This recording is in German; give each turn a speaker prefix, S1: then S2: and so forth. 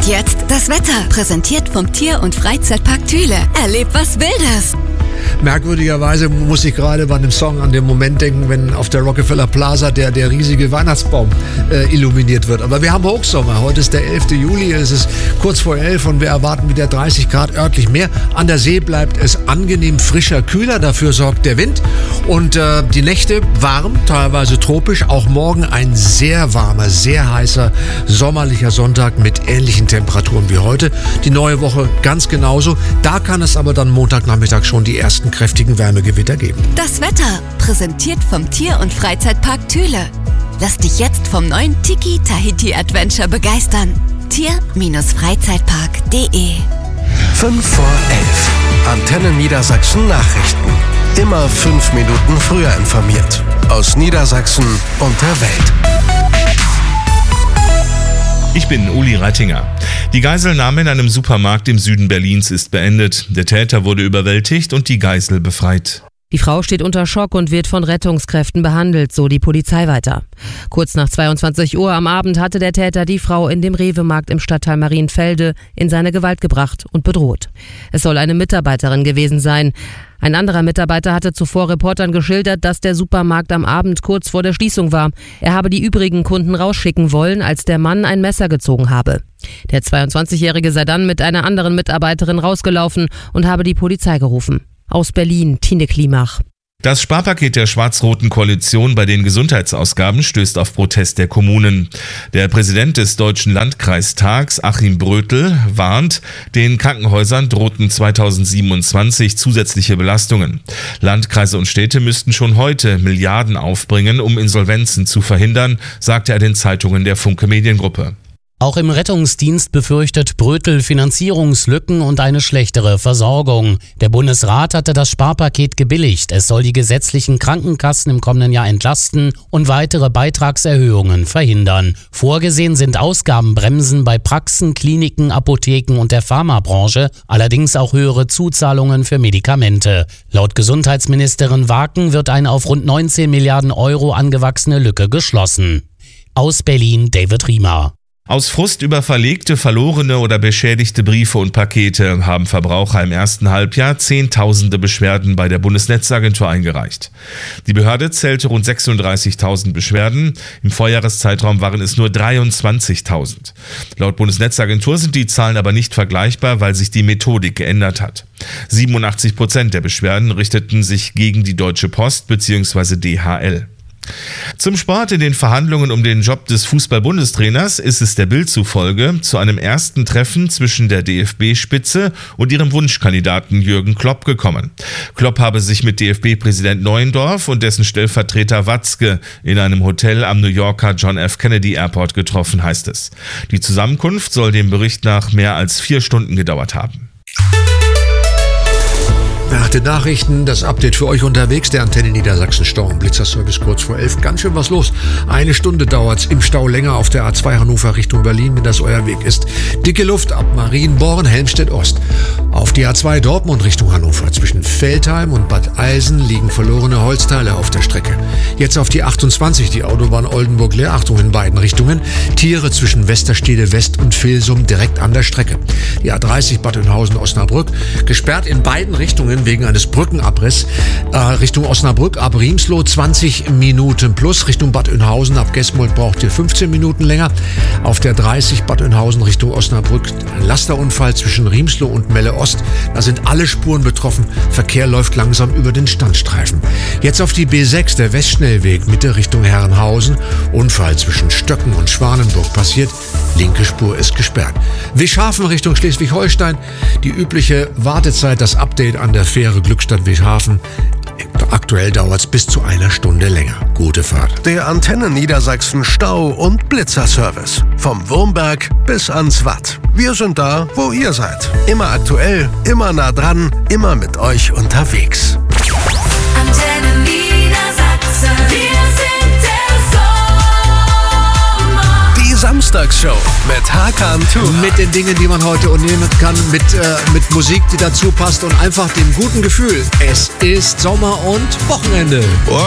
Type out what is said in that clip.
S1: jetzt das Wetter, präsentiert vom Tier- und Freizeitpark Thüle. Erlebt was Wildes!
S2: Merkwürdigerweise muss ich gerade bei einem Song an den Moment denken, wenn auf der Rockefeller Plaza der riesige Weihnachtsbaum illuminiert wird. Aber wir haben Hochsommer. Heute ist der 11. Juli, es ist kurz vor 11 und wir erwarten wieder 30 Grad örtlich mehr. An der See bleibt es angenehm frischer, kühler. Dafür sorgt der Wind. Und die Nächte warm, teilweise tropisch. Auch morgen ein sehr warmer, sehr heißer, sommerlicher Sonntag mit ähnlichen Temperaturen wie heute. Die neue Woche ganz genauso. Da kann es aber dann Montagnachmittag schon die ersten kräftigen Wärmegewitter geben.
S1: Das Wetter, präsentiert vom Tier- und Freizeitpark Thüle. Lass dich jetzt vom neuen Tiki Tahiti Adventure begeistern. Tier-Freizeitpark.de
S3: 5 vor 11. Antenne Niedersachsen Nachrichten. Immer 5 Minuten früher informiert. Aus Niedersachsen und der Welt.
S4: Ich bin Uli Reitinger. Die Geiselnahme in einem Supermarkt im Süden Berlins ist beendet. Der Täter wurde überwältigt und die Geisel befreit.
S5: Die Frau steht unter Schock und wird von Rettungskräften behandelt, so die Polizei weiter. Kurz nach 22 Uhr am Abend hatte der Täter die Frau in dem Rewe-Markt im Stadtteil Marienfelde in seine Gewalt gebracht und bedroht. Es soll eine Mitarbeiterin gewesen sein. Ein anderer Mitarbeiter hatte zuvor Reportern geschildert, dass der Supermarkt am Abend kurz vor der Schließung war. Er habe die übrigen Kunden rausschicken wollen, als der Mann ein Messer gezogen habe. Der 22-Jährige sei dann mit einer anderen Mitarbeiterin rausgelaufen und habe die Polizei gerufen. Aus Berlin, Tine Klimach.
S4: Das Sparpaket der schwarz-roten Koalition bei den Gesundheitsausgaben stößt auf Protest der Kommunen. Der Präsident des Deutschen Landkreistags, Achim Brötel, warnt, den Krankenhäusern drohten 2027 zusätzliche Belastungen. Landkreise und Städte müssten schon heute Milliarden aufbringen, um Insolvenzen zu verhindern, sagte er den Zeitungen der Funke Mediengruppe.
S6: Auch im Rettungsdienst befürchtet Brötel Finanzierungslücken und eine schlechtere Versorgung. Der Bundesrat hatte das Sparpaket gebilligt. Es soll die gesetzlichen Krankenkassen im kommenden Jahr entlasten und weitere Beitragserhöhungen verhindern. Vorgesehen sind Ausgabenbremsen bei Praxen, Kliniken, Apotheken und der Pharmabranche, allerdings auch höhere Zuzahlungen für Medikamente. Laut Gesundheitsministerin Waken wird eine auf rund 19 Milliarden Euro angewachsene Lücke geschlossen. Aus Berlin, David Riemer.
S4: Aus Frust über verlegte, verlorene oder beschädigte Briefe und Pakete haben Verbraucher im ersten Halbjahr Zehntausende Beschwerden bei der Bundesnetzagentur eingereicht. Die Behörde zählte rund 36.000 Beschwerden. Im Vorjahreszeitraum waren es nur 23.000. Laut Bundesnetzagentur sind die Zahlen aber nicht vergleichbar, weil sich die Methodik geändert hat. 87% der Beschwerden richteten sich gegen die Deutsche Post bzw. DHL. Zum Sport. In den Verhandlungen um den Job des Fußball-Bundestrainers ist es der Bild zufolge zu einem ersten Treffen zwischen der DFB-Spitze und ihrem Wunschkandidaten Jürgen Klopp gekommen. Klopp habe sich mit DFB-Präsident Neuendorf und dessen Stellvertreter Watzke in einem Hotel am New Yorker John F. Kennedy Airport getroffen, heißt es. Die Zusammenkunft soll dem Bericht nach mehr als 4 Stunden gedauert haben.
S2: Nach den Nachrichten das Update für euch unterwegs, der Antenne Niedersachsen Stau- und Blitzerservice kurz vor 11. Ganz schön was los. 1 Stunde dauert's im Stau länger auf der A2 Hannover Richtung Berlin, wenn das euer Weg ist. Dicke Luft ab Marienborn, Helmstedt Ost. Auf die A2 Dortmund Richtung Hannover. Zwischen Veltheim und Bad Eilsen liegen verlorene Holzteile auf der Strecke. Jetzt auf die 28, die Autobahn Oldenburg-Leer. Achtung in beiden Richtungen. Tiere zwischen Westerstede West und Vilsum direkt an der Strecke. Die A30 Bad Oeynhausen-Osnabrück. Gesperrt in beiden Richtungen wegen eines Brückenabriss. Richtung Osnabrück ab Riemsloh 20 Minuten plus. Richtung Bad Oeynhausen ab Gesmold braucht ihr 15 Minuten länger. Auf der 30 Bad Oeynhausen Richtung Osnabrück ein Lasterunfall zwischen Riemsloh und Melle Ost. Da sind alle Spuren betroffen. Verkehr läuft langsam über den Standstreifen. Jetzt auf die B6, der Westschnellweg Mitte Richtung Herrenhausen. Unfall zwischen Stöcken und Schwanenburg passiert. Linke Spur ist gesperrt. Wischhafen Richtung Schleswig-Holstein. Die übliche Wartezeit, das Update an der Fähre Glückstadt-Wischhafen. Aktuell dauert es bis zu 1 Stunde länger. Gute Fahrt.
S3: Der Antenne Niedersachsen Stau- und Blitzerservice. Vom Wurmberg bis ans Watt. Wir sind da, wo ihr seid. Immer aktuell, immer nah dran, immer mit euch unterwegs.
S7: Antenne Niedersachsen. Wir sind der Sommer.
S3: Die Samstagsshow mit Hakan Tuch.
S2: Mit den Dingen, die man heute unternehmen kann, mit Musik, die dazu passt und einfach dem guten Gefühl. Es ist Sommer und Wochenende.